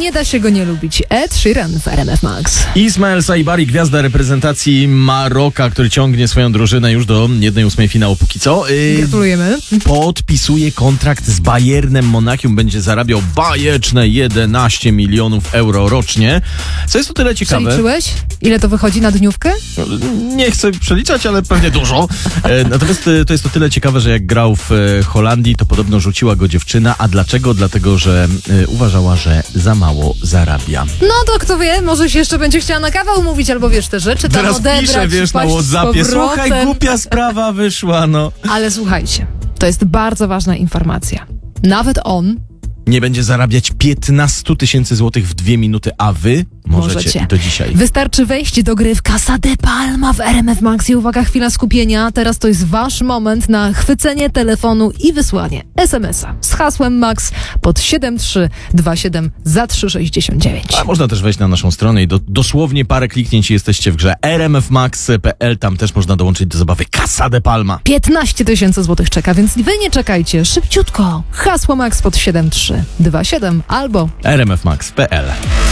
nie da się go nie lubić. Ed Sheeran w RMF Max. Ismael Saibari, gwiazda reprezentacji Maroka, który ciągnie swoją drużynę już do 1/8 finału póki co. Gratulujemy. Podpisuje kontrakt z Bayernem Monachium. Będzie zarabiał bajeczne 11 milionów euro rocznie. Co jest o tyle ciekawe... Przeliczyłeś? Ile to wychodzi na dniówkę? Nie chcę przeliczać, ale pewnie dużo. Natomiast to jest o tyle ciekawe, że jak grał w Holandii, to podobno rzuciła go dziewczyna. A dlaczego? Dlatego, że uważała, że za mało zarabia. No to kto wie, może się jeszcze będzie chciała na kawę umówić, albo wiesz, te rzeczy tam Teraz odebrać, pisze, wiesz, na wpaść z WhatsAppie. powrotem. Słuchaj, głupia sprawa wyszła, no. Ale słuchajcie, to jest bardzo ważna informacja. Nawet on Nie będzie zarabiać 15 000 złotych w 2 minuty, a wy możecie. I to dzisiaj. Wystarczy wejść do gry w Casa de Palma w RMF Max i uwaga, chwila skupienia. Teraz to jest wasz moment na chwycenie telefonu i wysłanie SMS-a z hasłem MAX pod 7327 za 369. A można też wejść na naszą stronę i dosłownie parę kliknięć i jesteście w grze rmfmax.pl. Tam też można dołączyć do zabawy Casa de Palma. 15 000 złotych czeka, więc wy nie czekajcie. Szybciutko. Hasło MAX pod 7327 albo rmfmax.pl.